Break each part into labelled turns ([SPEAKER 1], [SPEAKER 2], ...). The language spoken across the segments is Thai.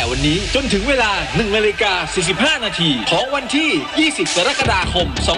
[SPEAKER 1] วันนี้จนถึงเวลา 1:45 น.ของวันที่ 20 กรกฎาคม 2569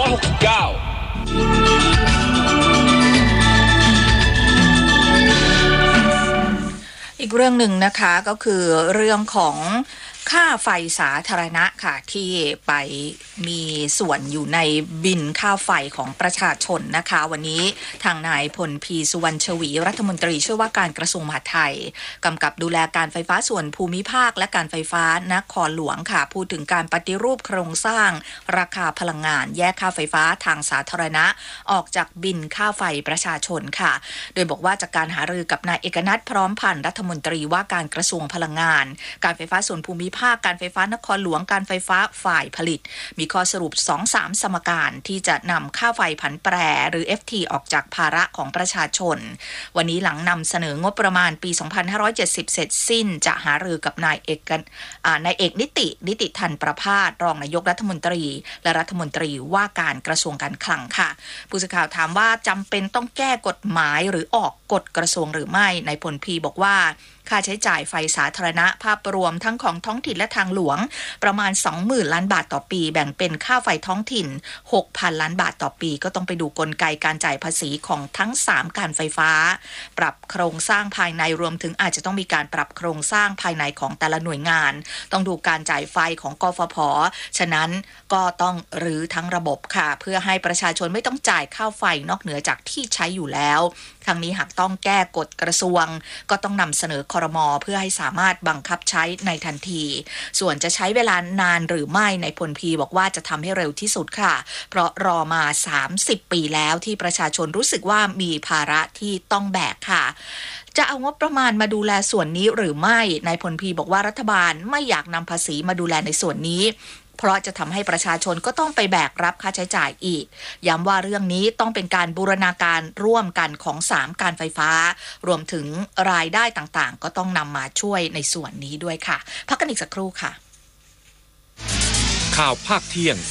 [SPEAKER 2] อีกเรื่องหนึ่งนะคะก็คือเรื่องของค่าไฟสาธารณะค่ะที่ไปมีส่วนอยู่ในบิลค่าไฟของประชาชนนะคะวันนี้ทางนายพลพีสุวรรณชวีรัฐมนตรีช่วยว่าการกระทรวงมหาดไทยกำกับดูแลการไฟฟ้าส่วนภูมิภาคและการไฟฟ้านครหลวงค่ะพูดถึงการปฏิรูปโครงสร้างราคาพลังงานแยกค่าไฟฟ้าทางสาธารณะออกจากบิลค่าไฟประชาชนค่ะโดยบอกว่าจากการหารือกับนายเอกนัทพร้อมพันธ์รัฐมนตรีว่าการกระทรวงพลังงานการไฟฟ้าส่วนภูมิภาคการไฟฟ้านครหลวงการไฟฟ้าฝ่ายผลิตมีข้อสรุป 2-3 สมการที่จะนำค่าไฟผันแปรหรือ FT ออกจากภาระของประชาชนวันนี้หลังนำเสนองบประมาณปี 2570 เสร็จสิ้นจะหารือกับนายเอกนิติธันประภาสรองนายกรัฐมนตรีและรัฐมนตรีว่าการกระทรวงการคลังค่ะผู้สื่อข่าวถามว่าจำเป็นต้องแก้กฎหมายหรือออกกฎกระทรวงหรือไม่นายพลพีบอกว่าค่าใช้จ่ายไฟสาธารณะภาพรวมทั้งของท้องถิ่นและทางหลวงประมาณ 20,000 ล้านบาทต่อปีแบ่งเป็นค่าไฟท้องถิ่น 6,000 ล้านบาทต่อปีก็ต้องไปดูกลไกการจ่ายภาษีของทั้ง3การไฟฟ้าปรับโครงสร้างภายในรวมถึงอาจจะต้องมีการปรับโครงสร้างภายในของแต่ละหน่วยงานต้องดูการจ่ายไฟของกฟผ.ฉะนั้นก็ต้องรื้อทั้งระบบค่ะเพื่อให้ประชาชนไม่ต้องจ่ายค่าไฟนอกเหนือจากที่ใช้อยู่แล้วทั้งนี้หากต้องแก้กฎกระทรวงก็ต้องนำเสนอครม.เพื่อให้สามารถบังคับใช้ในทันทีส่วนจะใช้เวลานานหรือไม่ในพลพีบอกว่าจะทำให้เร็วที่สุดค่ะเพราะรอมา30 ปีแล้วที่ประชาชนรู้สึกว่ามีภาระที่ต้องแบกค่ะจะเอางบประมาณมาดูแลส่วนนี้หรือไม่นายพลพีบอกว่ารัฐบาลไม่อยากนำภาษีมาดูแลในส่วนนี้เพราะจะทำให้ประชาชนก็ต้องไปแบกรับค่าใช้จ่ายอีกย้ำว่าเรื่องนี้ต้องเป็นการบูรณาการร่วมกันของ3การไฟฟ้ารวมถึงรายได้ต่างๆก็ต้องนำมาช่วยในส่วนนี้ด้วยค่ะพักกันอีกสักครู่ค่ะ
[SPEAKER 3] ข่าวภาคเที่ยง